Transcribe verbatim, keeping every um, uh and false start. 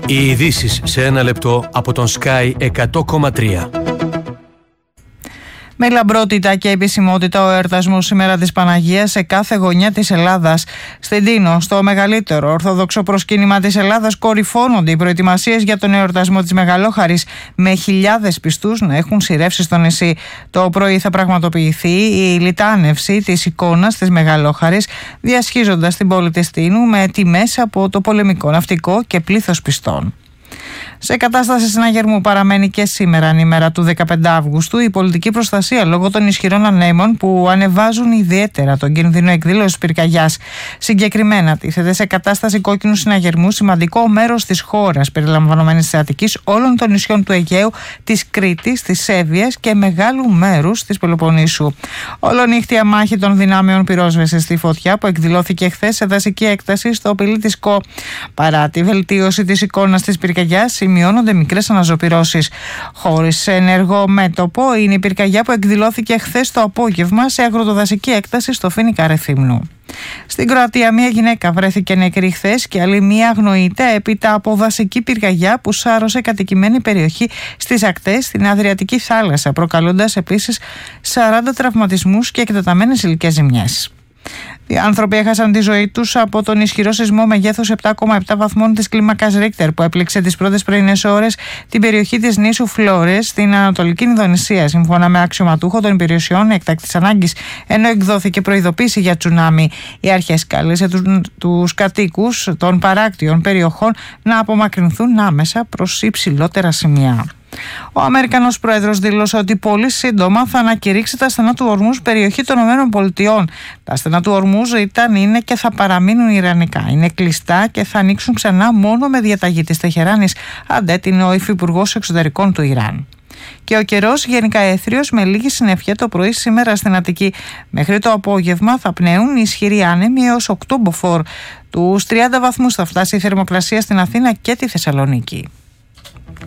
Οι ειδήσεις σε ένα λεπτό από τον Sky εκατό κόμμα τρία. Με λαμπρότητα και επισημότητα ο εορτασμός σήμερα της Παναγίας σε κάθε γωνιά της Ελλάδας. Στην Τίνο, στο μεγαλύτερο ορθόδοξο προσκύνημα της Ελλάδας, κορυφώνονται οι προετοιμασίες για τον εορτασμό της Μεγαλόχαρης, με χιλιάδες πιστούς να έχουν σειρεύσει στο νησί. Το πρωί θα πραγματοποιηθεί η λιτάνευση της εικόνας της Μεγαλόχαρης, διασχίζοντας την πόλη της Τίνου με τιμές από το πολεμικό ναυτικό και πλήθος πιστών. Σε κατάσταση συναγερμού παραμένει και σήμερα, ανήμερα του δεκαπέντε Αυγούστου, η πολιτική προστασία λόγω των ισχυρών ανέμων που ανεβάζουν ιδιαίτερα τον κίνδυνο εκδήλωσης πυρκαγιάς. Συγκεκριμένα, τίθεται σε κατάσταση κόκκινου συναγερμού σημαντικό μέρος της χώρας, περιλαμβανομένης της Αττικής, όλων των νησιών του Αιγαίου, της Κρήτης, της Σέβιας και μεγάλου μέρους της Πελοποννήσου. Ολονύχτια μάχη των δυνάμεων πυρόσβεσης στη φωτιά που εκδηλώθηκε χθες σε δασική έκταση στο Πηλίτισκο. Παρά τη βελτίωση της εικόνας της πυρκαγιάς, σημειώνονται μικρές αναζωπυρώσεις. Χωρίς ενεργό μέτωπο είναι η πυρκαγιά που εκδηλώθηκε χθες το απόγευμα σε αγροτοδασική έκταση στο Φοίνικα Ρεθύμνου. Στην Κροατία, μία γυναίκα βρέθηκε νεκρή χθες και άλλη μία αγνοείται έπειτα από δασική πυρκαγιά που σάρωσε κατοικημένη περιοχή στις ακτές στην Αδριατική θάλασσα, προκαλώντας επίσης σαράντα τραυματισμούς και εκτεταμένες υλικές ζημιές. Οι άνθρωποι έχασαν τη ζωή τους από τον ισχυρό σεισμό μεγέθους επτά κόμμα επτά βαθμών της κλίμακας Ρίχτερ που έπληξε τις πρώτες πρωινές ώρες την περιοχή της νήσου Φλόρες στην Ανατολική Ινδονησία. Σύμφωνα με αξιωματούχο των υπηρεσιών έκτακτης ανάγκης, ενώ εκδόθηκε προειδοποίηση για τσουνάμι, οι αρχές κάλεσε τους κατοίκους των παράκτιων περιοχών να απομακρυνθούν άμεσα προς υψηλότερα σημεία. Ο Αμερικανός πρόεδρος δήλωσε ότι πολύ σύντομα θα ανακηρύξει τα στενά του Ορμούζ περιοχή των ΗΠΑ. Τα στενά του Ορμούζ ήταν, είναι και θα παραμείνουν ιρανικά. Είναι κλειστά και θα ανοίξουν ξανά μόνο με διαταγή της Τεχεράνης, αντέτεινε ο υφυπουργός εξωτερικών του Ιράν. Και ο καιρός γενικά έθριος με λίγη συννεφιά το πρωί σήμερα στην Αττική. Μέχρι το απόγευμα θα πνέουν ισχυροί άνεμοι έως οκτώ μποφόρ. Τους τριάντα βαθμούς θα φτάσει η θερμοκρασία στην Αθήνα και τη Θεσσαλονίκη.